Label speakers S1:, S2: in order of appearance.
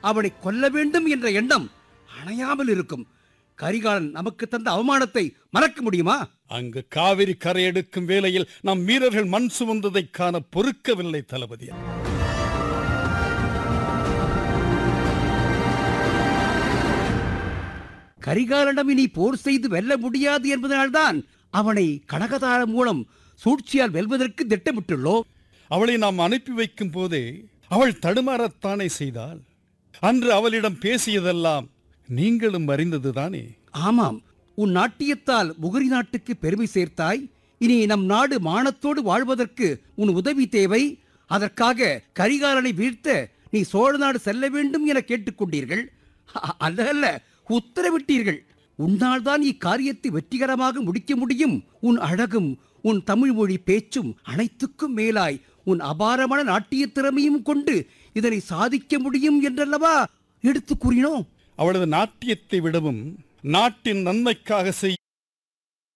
S1: அவனை கொல்ல வேண்டும் என்ற எண்ணம் அணையாமல் இருக்கும். கரிகாலன் நமக்கு தந்த அவமானத்தை மறக்க முடியுமா?
S2: அங்கு காவிரி கரையெடுக்கும் வேளையில் நம் வீரர்கள் மண் சுமந்ததை காண பொறுக்கவில்லை தளபதி.
S1: கரிகாலனிடம் இனி போர் செய்து வெல்ல முடியாது என்பதனால்தான் அவனை கனகதாரம் மூலம் சூழ்ச்சியால் வெல்வதற்கு திட்டமிட்டுள்ளோம்.
S2: அவளை நாம் அனுப்பி வைக்கும் போதே அவள் தடுமாறத்தானே செய்தாள். அன்று அவளிடம் பேசியதெல்லாம் நீங்களும் அறிந்ததுதானே?
S1: ஆமாம், உன் நாட்டியத்தால் முகரி நாட்டுக்கு பெருமை சேர்த்தாய். இனி நம் நாடு மானத்தோடு வாழ்வதற்கு உன் உதவி தேவை. அதற்காக கரிகாலனை வீழ்த்த நீ சோழ நாடு செல்ல வேண்டும் என கேட்டுக்கொண்டீர்கள். அல்ல, உத்தரவிட்டீர்கள். உன்னால் தான் இக்காரியத்தை வெற்றிகரமாக முடிக்க முடியும். உன் அழகும் உன் தமிழ் மொழி பேச்சும் அனைத்துக்கும் மேலாய் உன் அபாரமான நாட்டிய திறமையும் கொண்டு இதனை சாதிக்க முடியும் என்றல்லவா எடுத்து கூறினோம்.
S2: அவளது நாட்டியத்தை விடவும் நாட்டின் நன்மைக்காக செய்ய